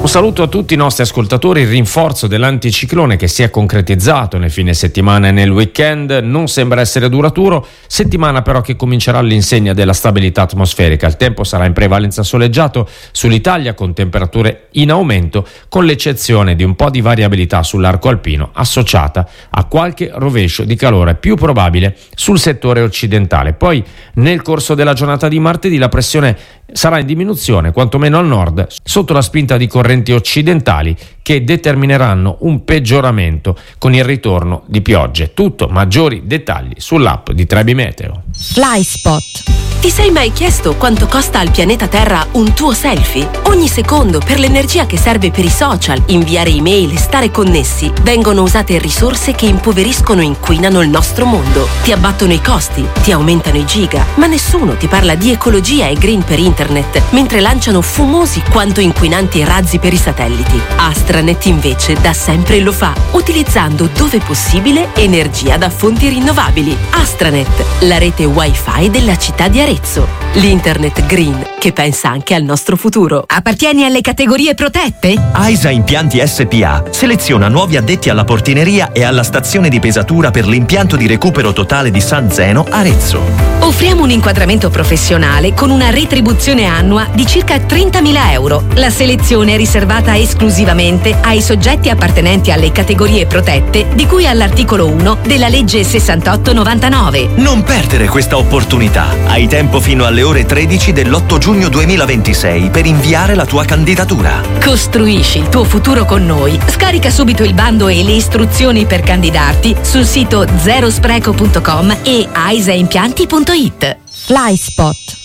Un saluto a tutti i nostri ascoltatori. Il rinforzo dell'anticiclone che si è concretizzato nel fine settimana e nel weekend non sembra essere duraturo, settimana però che comincerà all'insegna della stabilità atmosferica. Il tempo sarà in prevalenza soleggiato sull'Italia con temperature in aumento, con l'eccezione di un po' di variabilità sull'arco alpino associata a qualche rovescio di calore più probabile sul settore occidentale. Poi nel corso della giornata di martedì la pressione sarà in diminuzione, quantomeno al nord, sotto la spinta di correnti occidentali che determineranno un peggioramento con il ritorno di piogge. Tutto, maggiori dettagli sull'app di Trebi Meteo. Flyspot. Ti sei mai chiesto quanto costa al pianeta Terra un tuo selfie? Ogni secondo, per l'energia che serve per i social, inviare email e stare connessi, vengono usate risorse che impoveriscono e inquinano il nostro mondo. Ti abbattono i costi, ti aumentano i giga, ma nessuno ti parla di ecologia e green per internet, mentre lanciano fumosi quanto inquinanti razzi per i satelliti. Astranet invece da sempre lo fa, utilizzando dove possibile energia da fonti rinnovabili. Astranet, la rete wifi della città di Arezzo. L'internet green che pensa anche al nostro futuro. Appartieni alle categorie protette? AISA Impianti SPA seleziona nuovi addetti alla portineria e alla stazione di pesatura per l'impianto di recupero totale di San Zeno, Arezzo. Offriamo un inquadramento professionale con una retribuzione annua di circa 30.000 euro. La selezione è riservata esclusivamente ai soggetti appartenenti alle categorie protette di cui all'articolo 1 della legge 6899. Non perdere questa opportunità. Hai tempo fino alle ore 13 dell'8 giugno 2026 per inviare la tua candidatura. Costruisci il tuo futuro con noi. Scarica subito il bando e le istruzioni per candidarti sul sito zerospreco.com e aisaimpianti.it. Flyspot.